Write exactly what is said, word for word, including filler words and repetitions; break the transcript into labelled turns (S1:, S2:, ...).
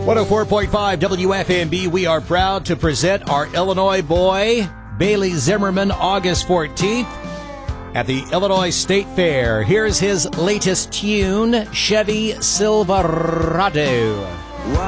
S1: one oh four point five W F M B, we are proud to present our Illinois boy, Bailey Zimmerman, August fourteenth at the Illinois State Fair. Here's his latest tune, Chevy Silverado.